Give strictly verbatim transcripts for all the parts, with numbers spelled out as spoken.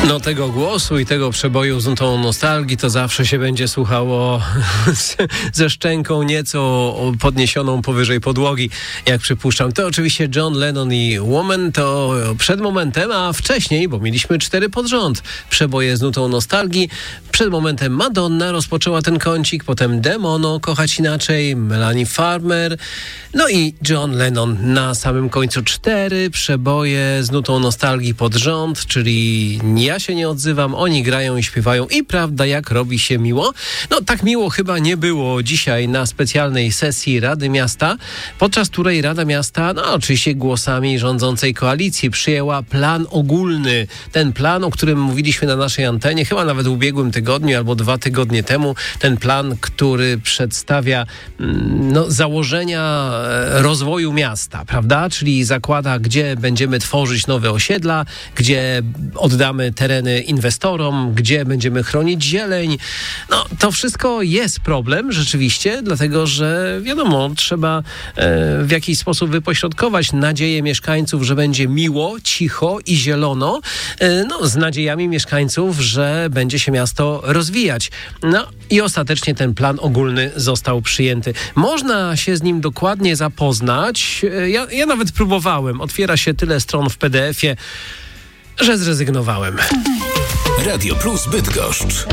No tego głosu i tego przeboju z nutą nostalgii to zawsze się będzie słuchało z, ze szczęką nieco podniesioną powyżej podłogi, jak przypuszczam. To oczywiście John Lennon i Woman to przed momentem, a wcześniej, bo mieliśmy cztery pod rząd przeboje z nutą nostalgii. Przed momentem Madonna rozpoczęła ten kącik, potem Demono, Kochać Inaczej, Melanie Farmer, no i John Lennon na samym końcu. Cztery przeboje z nutą nostalgii pod rząd, czyli Ja się nie odzywam, oni grają i śpiewają i prawda, jak robi się miło. No tak miło chyba nie było dzisiaj na specjalnej sesji Rady Miasta, podczas której Rada Miasta, no oczywiście głosami rządzącej koalicji, przyjęła plan ogólny. Ten plan, o którym mówiliśmy na naszej antenie, chyba nawet w ubiegłym tygodniu albo dwa tygodnie temu. Ten plan, który przedstawia no, założenia rozwoju miasta, prawda? Czyli zakłada, gdzie będziemy tworzyć nowe osiedla, gdzie oddamy tereny inwestorom, gdzie będziemy chronić zieleń. No, to wszystko jest problem rzeczywiście, dlatego że wiadomo, trzeba e, w jakiś sposób wypośrodkować nadzieję mieszkańców, że będzie miło, cicho i zielono, e, no, z nadziejami mieszkańców, że będzie się miasto rozwijać. No i ostatecznie ten plan ogólny został przyjęty. Można się z nim dokładnie zapoznać. E, ja, ja nawet próbowałem. Otwiera się tyle stron w P D F-ie, że zrezygnowałem. Radio Plus Bydgoszcz.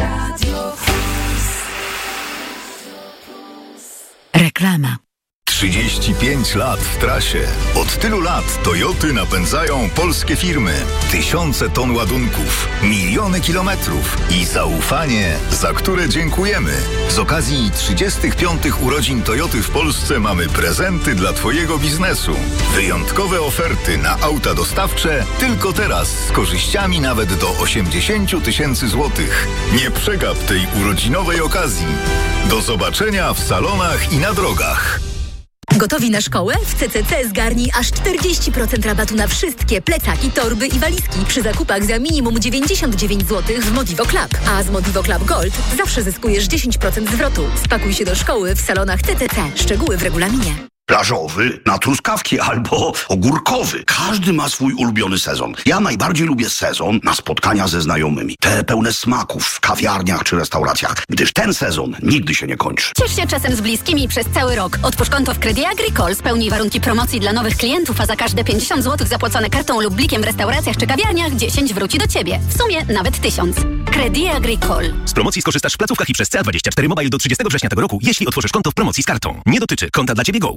Reklama. trzydzieści pięć lat w trasie. Od tylu lat Toyoty napędzają polskie firmy. Tysiące ton ładunków, miliony kilometrów i zaufanie, za które dziękujemy. Z okazji trzydziestych piątych urodzin Toyoty w Polsce mamy prezenty dla Twojego biznesu. Wyjątkowe oferty na auta dostawcze tylko teraz z korzyściami nawet do osiemdziesiąt tysięcy złotych. Nie przegap tej urodzinowej okazji. Do zobaczenia w salonach i na drogach. Gotowi na szkołę? W C C C zgarnij aż czterdzieści procent rabatu na wszystkie plecaki, torby i walizki przy zakupach za minimum dziewięćdziesiąt dziewięć złotych w Modivo Club. A z Modivo Club Gold zawsze zyskujesz dziesięć procent zwrotu. Spakuj się do szkoły w salonach C C C. Szczegóły w regulaminie. Plażowy, na truskawki albo ogórkowy. Każdy ma swój ulubiony sezon. Ja najbardziej lubię sezon na spotkania ze znajomymi. Te pełne smaków w kawiarniach czy restauracjach, gdyż ten sezon nigdy się nie kończy. Ciesz się czasem z bliskimi przez cały rok. Otwórz konto w Credit Agricole, spełnij warunki promocji dla nowych klientów, a za każde pięćdziesiąt złotych zapłacone kartą lub blikiem w restauracjach czy kawiarniach dziesięć wróci do Ciebie. W sumie nawet tysiąc. Credit Agricole. Z promocji skorzystasz w placówkach i przez C A dwadzieścia cztery Mobile do trzydziestego września tego roku, jeśli otworzysz konto w promocji z kartą. Nie dotyczy konta dla Ciebie Go.